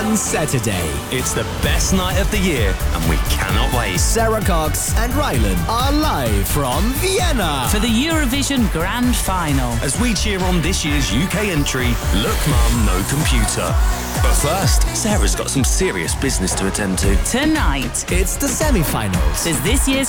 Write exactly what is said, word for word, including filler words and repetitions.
on Saturday. It's the best night of the year, and we cannot wait. Sarah Cox and Rylan are live from Vienna for the Eurovision Grand Final. As we cheer on this year's U K entry, Look Mum, No Computer. But first, Sarah's got some serious business to attend to. Tonight, it's the semi-finals. There's this year's